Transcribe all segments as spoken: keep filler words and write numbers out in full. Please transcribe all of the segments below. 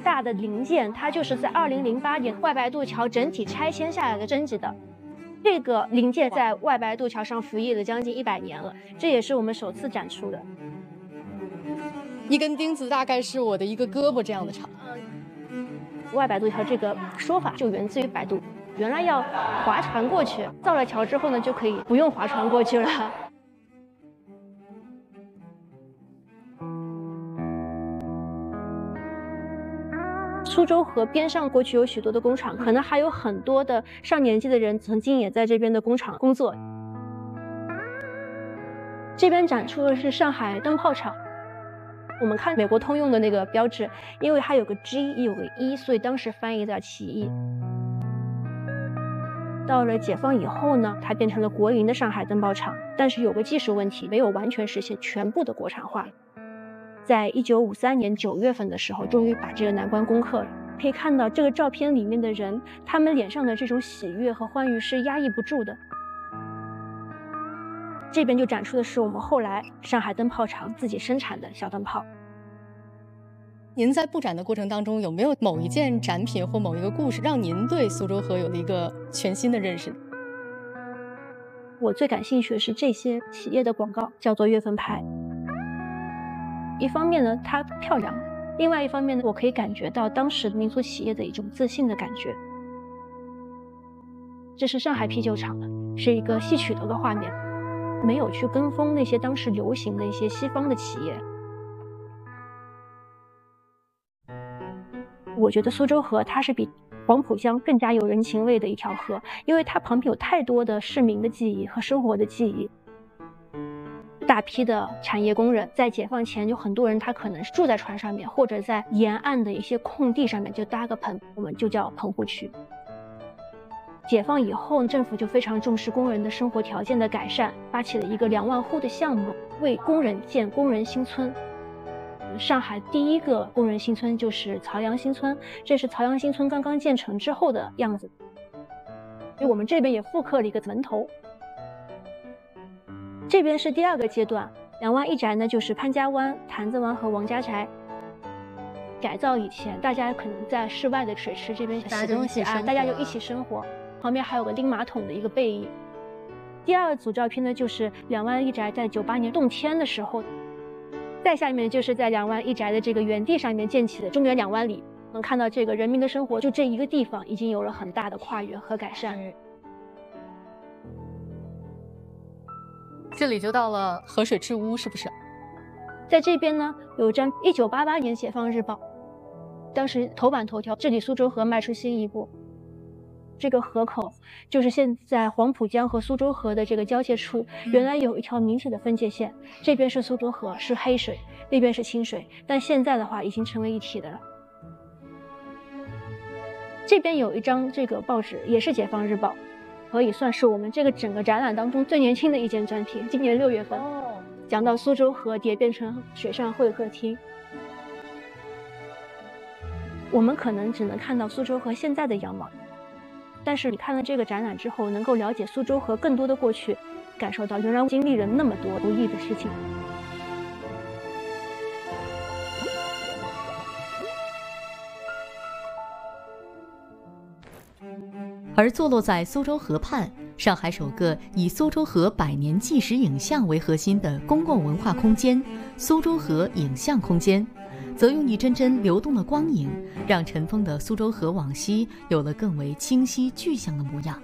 大的零件，它就是在二零零八年外白渡桥整体拆迁下来的征集的。这个零件在外白渡桥上服役了将近一百年了，这也是我们首次展出的。 一根钉子大概是我的一个胳膊这样的长。 外白渡桥这个说法就源自于百度，原来要划船过去，造了桥之后呢，就可以不用划船过去了。苏州河边上过去有许多的工厂，可能还有很多的上年纪的人曾经也在这边的工厂工作。这边展出的是上海灯泡厂。我们看美国通用的那个标志，因为它有个 G 有个 E， 所以当时翻译叫起义。到了解放以后呢，它变成了国营的上海灯泡厂，但是有个技术问题，没有完全实现全部的国产化。在一九五三年九月份的时候，终于把这个难关攻克了。可以看到这个照片里面的人，他们脸上的这种喜悦和欢愉是压抑不住的。这边就展出的是我们后来上海灯泡厂自己生产的小灯泡。 您在布展的过程当中，有没有某一件展品或某一个故事，让您对苏州河有了一个全新的认识？ 我最感兴趣的是这些企业的广告，叫做月份牌。一方面呢，它漂亮；另外一方面呢，我可以感觉到当时民族企业的一种自信的感觉。这是上海啤酒厂的，是一个戏曲的一个画面。没有去跟风那些当时流行的一些西方的企业。我觉得苏州河它是比黄浦江更加有人情味的一条河，因为它旁边有太多的市民的记忆和生活的记忆。大批的产业工人在解放前，有很多人他可能是住在船上面，或者在沿岸的一些空地上面就搭个棚，我们就叫棚户区。解放以后，政府就非常重视工人的生活条件的改善，发起了一个两万户的项目，为工人建工人新村。上海第一个工人新村就是曹杨新村，这是曹杨新村刚刚建成之后的样子。所以我们这边也复刻了一个门头。这边是第二个阶段，两湾一宅呢，就是潘家湾、坛子湾和王家宅。改造以前，大家可能在室外的水池这边洗东西啊，大家就一起生活。旁边还有个拎马桶的一个背影。第二组照片呢，就是两湾一宅在九八年动迁的时候，再下面就是在两湾一宅的这个原地上面建起的中原两湾里，能看到这个人民的生活就这一个地方已经有了很大的跨越和改善。 这里就到了河水之屋，是不是？ 在这边呢，有张一九八八年解放日报，当时头版头条，这里苏州河迈出新一步。这个河口就是现在黄浦江和苏州河的这个交界处，原来有一条明显的分界线，这边是苏州河，是黑水，那边是清水，但现在的话已经成为一体的了。这边有一张这个报纸，也是解放日报，可以算是我们这个整个展览当中最年轻的一件展品，今年六月份讲到苏州河蝶变成水上会客厅。我们可能只能看到苏州河现在的样貌，但是你看了这个展览之后，能够了解苏州河更多的过去，感受到原来经历了那么多不易的事情。 而坐落在苏州河畔，上海首个以苏州河百年纪实影像为核心的公共文化空间——苏州河影像空间，则用一帧帧流动的光影，让尘封的苏州河往昔有了更为清晰具象的模样。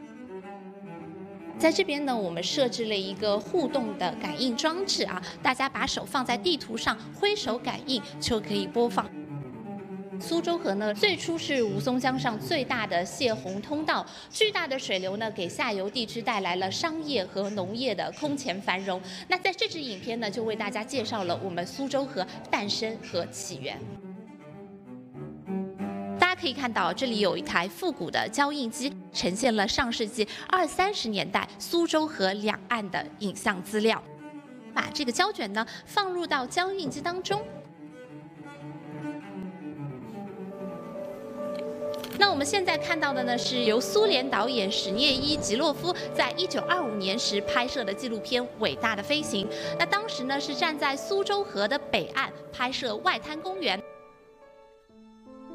在这边呢，我们设置了一个互动的感应装置啊，大家把手放在地图上，挥手感应就可以播放。苏州河呢，最初是吴淞江上最大的泄洪通道，巨大的水流呢，给下游地区带来了商业和农业的空前繁荣。那在这支影片呢，就为大家介绍了我们苏州河诞生和起源。大家可以看到，这里有一台复古的胶印机，呈现了上世纪二三十年代苏州河两岸的影像资料。把这个胶卷呢，放入到胶印机当中。那我们现在看到的呢，是由苏联导演史涅伊吉洛夫在一九二五年时拍摄的纪录片《伟大的飞行》。那当时呢，是站在苏州河的北岸拍摄外滩公园。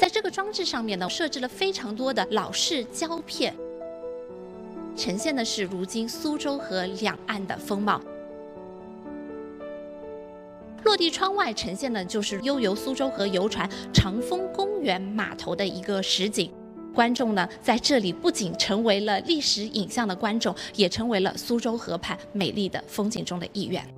这个装置上面呢，设置了非常多的老式胶片，呈现的是如今苏州河两岸的风貌。落地窗外呈现的就是悠游苏州河游船长丰公园码头的一个实景。观众呢，在这里不仅成为了历史影像的观众，也成为了苏州河畔美丽的风景中的一员。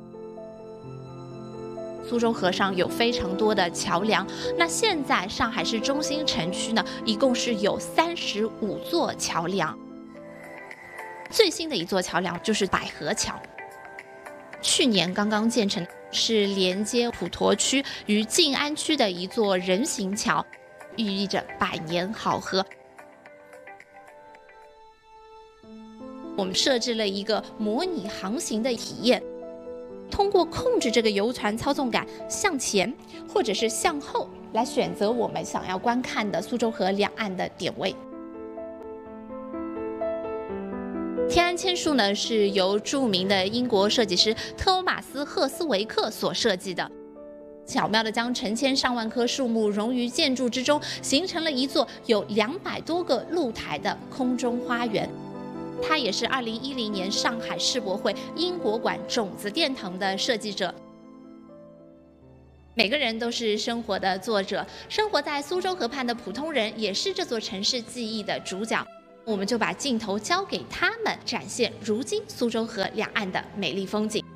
苏州河上有非常多的桥梁，那现在上海市中心城区呢，一共是有三十五座桥梁。最新的一座桥梁就是百合桥，去年刚刚建成，是连接普陀区与静安区的一座人行桥，寓意着百年好合。我们设置了一个模拟航行的体验，通过控制这个游船操纵杆向前或者是向后，来选择我们想要观看的苏州河两岸的点位。天安千树呢，是由著名的英国设计师特欧马斯·赫斯维克所设计的，巧妙地将成千上万棵树木融于建筑之中，形成了一座有两百多个露台的空中花园。他也是二零一零年上海世博会英国馆种子殿堂的设计者。每个人都是生活的作者，生活在苏州河畔的普通人也是这座城市记忆的主角。我们就把镜头交给他们，展现如今苏州河两岸的美丽风景。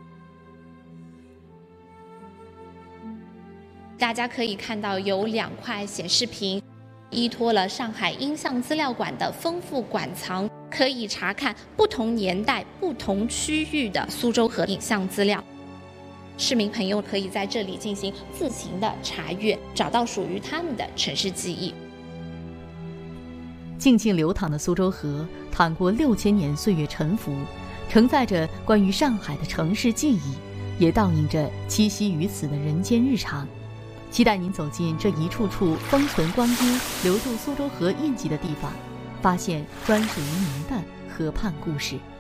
大家可以看到有两块显示屏，依托了上海音像资料馆的丰富馆藏，可以查看不同年代、不同区域的苏州河影像资料。市民朋友可以在这里进行自行的查阅，找到属于他们的城市记忆。 静静流淌的苏州河，淌过六千年岁月沉浮，承载着关于上海的城市记忆，也倒映着栖息于此的人间日常。期待您走进这一处处封存光阴、留住苏州河印记的地方，发现专属于您的河畔故事。